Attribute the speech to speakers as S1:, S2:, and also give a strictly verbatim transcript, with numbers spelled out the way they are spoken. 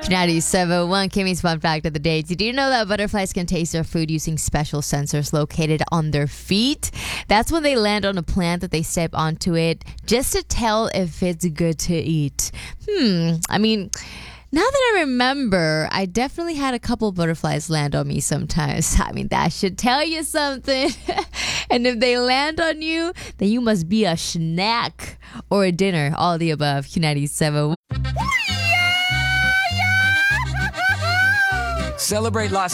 S1: ninety-seven point one Kimmy's fun fact of the day. Did you know that butterflies can taste their food using special sensors located on their feet? That's when they land on a plant that they step onto it just to tell if it's good to eat. Hmm, I mean, now that I remember, I definitely had a couple butterflies land on me sometimes. I mean, that should tell you something. And if they land on you, then you must be a snack or a dinner. All the above. Q ninety-seven.
S2: Celebrate Las